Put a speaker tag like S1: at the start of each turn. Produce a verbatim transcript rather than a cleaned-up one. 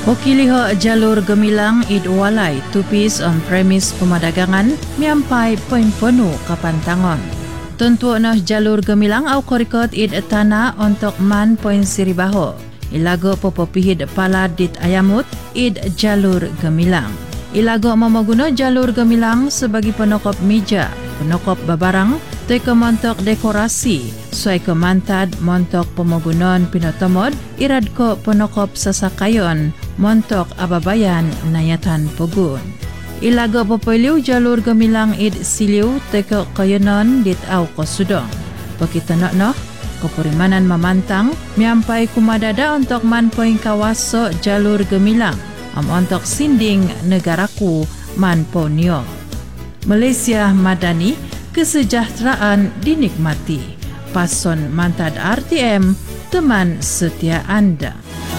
S1: Pokiliho jalur gemilang id walay tupis on premis pemadagangan miampai poin penuh kapantangon. Tentu noh jalur gemilang au korikot id tanah untuk man poin siribaho. Ilago popopihid pala dit ayamut id jalur gemilang. Ilago memaguna jalur gemilang sebagai penokop meja, penokop babarang, teka montok dekorasi, suai ke mantad montok pemagunan pinotomod, irad ko penokop sasakayon, montok ababayan nayatan pogun. Ilaga popeliu jalur gemilang id siliu teka kayanon dit au kosudong. Pakita nak noh, kepurimanan memantang, miampai kumadada untuk manpoing kawaso jalur gemilang, am untuk sinding negaraku manponio. Malaysia Madani, kesejahteraan dinikmati. Pason mantad R T M, teman setia anda.